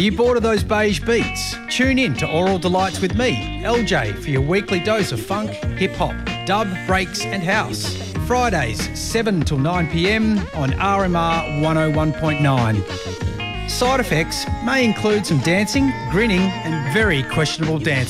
you bored of those beige beats? Tune in to Oral Delights with me, LJ, for your weekly dose of funk, hip-hop, dub, breaks and house. Fridays, 7 till 9 p.m. on RMR 101.9. Side effects may include some dancing, grinning and very questionable dancing.